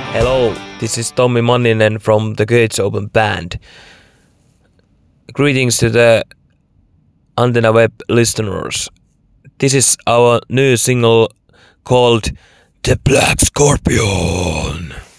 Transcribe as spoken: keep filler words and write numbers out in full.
Hello, this is Tommi Manninen from the Gates Open Band. Greetings to the Antenna Web listeners. This is our new single called The Black Scorpion.